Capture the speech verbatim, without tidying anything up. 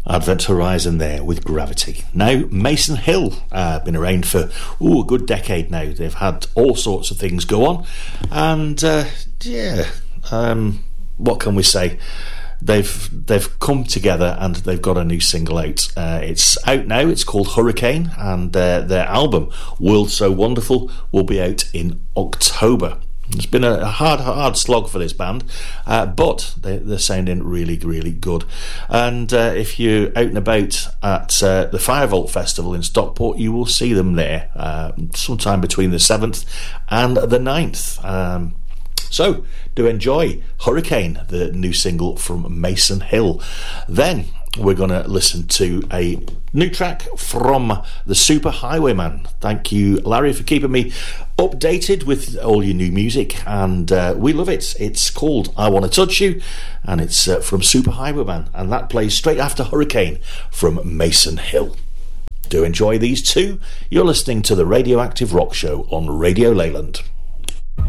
Advent Horizon there with Gravity. Now, Mason Hill, uh, been around for ooh, a good decade now. They've had all sorts of things go on, and uh, yeah, um, what can we say? They've they've come together and they've got a new single out. Uh, it's out now. It's called Hurricane, and uh, their album World So Wonderful will be out in October. It's been a hard, hard slog for this band, uh, but they, they're sounding really, really good. And uh, if you're out and about at uh, the Firebolt Festival in Stockport, you will see them there uh, sometime between the seventh and the ninth. Um, so do enjoy Hurricane, the new single from Mason Hill. Then we're going to listen to a new track from the Super Highwayman. Thank you, Larry, for keeping me updated with all your new music, and uh, we love it. It's called I Want to Touch You, and it's uh, from Super Highwayman, and that plays straight after Hurricane from Mason Hill. Do enjoy these two. You're listening to the Radioactive Rock Show on Radio Leyland.